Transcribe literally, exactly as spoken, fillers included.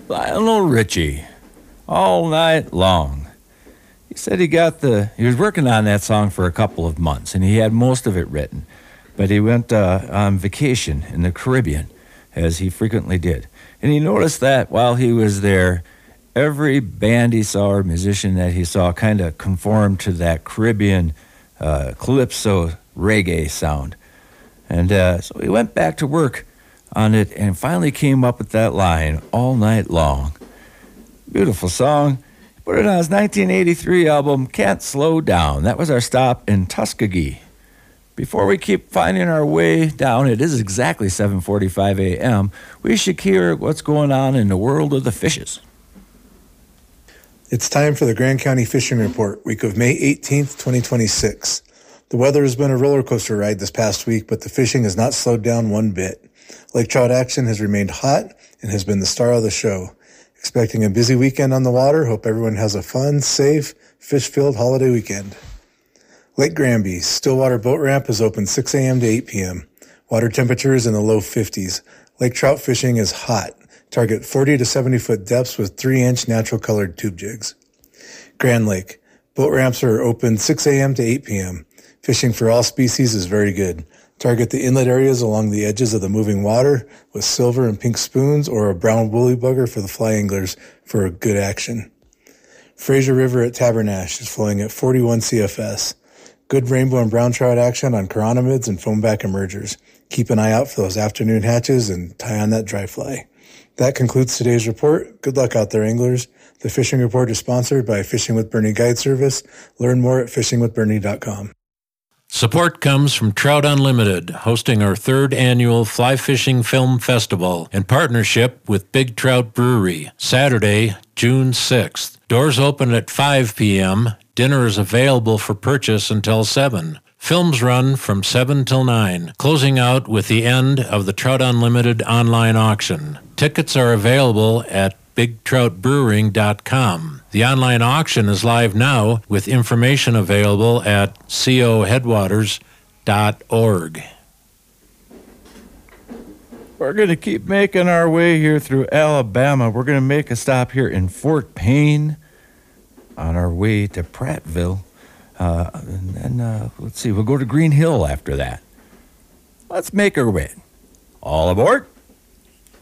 Lionel Richie, All Night Long. He said he got the, he was working on that song for a couple of months, and he had most of it written. But he went uh, on vacation in the Caribbean, as he frequently did. And he noticed that while he was there, every band he saw or musician that he saw kind of conformed to that Caribbean uh, calypso reggae sound. And uh, so he went back to work on it and finally came up with that line, All Night Long. Beautiful song. He put it on his nineteen eighty-three album, Can't Slow Down. That was our stop in Tuskegee. Before we keep finding our way down, it is exactly seven forty-five a.m., we should hear what's going on in the world of the fishes. It's time for the Grand County Fishing Report, week of May eighteenth, twenty twenty-six. The weather has been a roller coaster ride this past week, but the fishing has not slowed down one bit. Lake trout action has remained hot and has been the star of the show. Expecting a busy weekend on the water. Hope everyone has a fun, safe, fish-filled holiday weekend. Lake Granby, Stillwater Boat Ramp is open six a.m. to eight p.m. Water temperature is in the low fifties. Lake trout fishing is hot. Target forty to seventy foot depths with three inch natural colored tube jigs. Grand Lake, boat ramps are open six a.m. to eight p.m. Fishing for all species is very good. Target the inlet areas along the edges of the moving water with silver and pink spoons or a brown woolly bugger for the fly anglers for good action. Fraser River at Tabernash is flowing at forty-one C F S. Good rainbow and brown trout action on chironomids and foamback emergers. Keep an eye out for those afternoon hatches and tie on that dry fly. That concludes today's report. Good luck out there, anglers. The Fishing Report is sponsored by Fishing with Bernie Guide Service. Learn more at fishing with bernie dot com. Support comes from Trout Unlimited, hosting our third annual Fly Fishing Film Festival in partnership with Big Trout Brewery, Saturday, June sixth. Doors open at five p.m. Dinner is available for purchase until seven. Films run from seven till nine, closing out with the end of the Trout Unlimited online auction. Tickets are available at big trout brewing dot com. The online auction is live now with information available at co headwaters dot org. We're going to keep making our way here through Alabama. We're going to make a stop here in Fort Payne on our way to Prattville. Uh, and then, uh, let's see, we'll go to Green Hill after that. Let's make our way. All aboard.